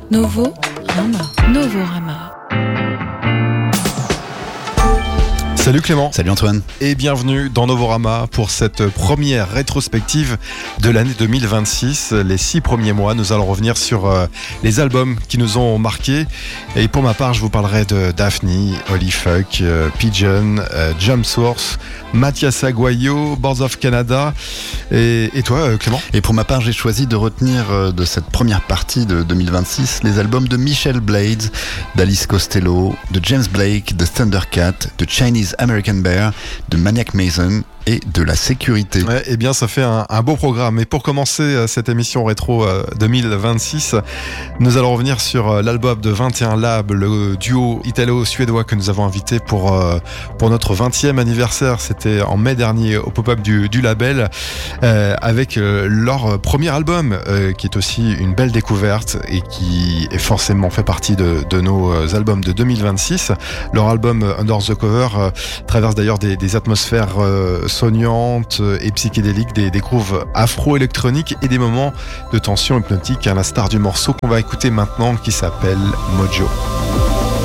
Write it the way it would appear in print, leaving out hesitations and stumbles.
Novorama. Salut Clément. Salut Antoine. Et bienvenue dans Novorama pour cette première rétrospective de l'année 2026. Les 6 premiers mois, nous allons revenir sur les albums qui nous ont marqués. Et pour ma part, je vous parlerai de Daphne, Holy Fuck, Pigeon, Jump Source, Mathias Aguayo, Boards of Canada. Et toi Clément? Et pour ma part, j'ai choisi de retenir de cette première partie de 2026 les albums de Michel Blades, d'Alice Costello, de James Blake, de Thundercat, de Chinese American Bear, de Maniac Mason et de La Sécurité. Ouais, eh bien, ça fait un beau programme. Et pour commencer cette émission rétro 2026, nous allons revenir sur l'album de 21 Lab, le duo italo-suédois que nous avons invité pour notre 20e anniversaire. C'était en mai dernier au pop-up du label, avec leur premier album, qui est aussi une belle découverte et qui est forcément fait partie de nos albums de 2026. Leur album Under the Cover traverse d'ailleurs des atmosphères sonnantes et psychédéliques, des grooves afro-électroniques et des moments de tension hypnotique, à l'instar du morceau qu'on va écouter maintenant qui s'appelle Mojo.